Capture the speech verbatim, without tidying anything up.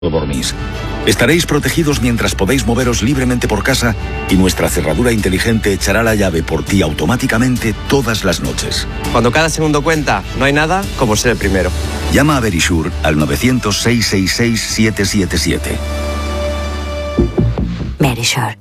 dormís. Estaréis protegidos mientras podéis moveros libremente por casa y nuestra cerradura inteligente echará la llave por ti automáticamente todas las noches. Cuando cada segundo cuenta, no hay nada como ser el primero. Llama a Verisure al novecientos, seiscientos sesenta y seis, siete siete siete. Verisure.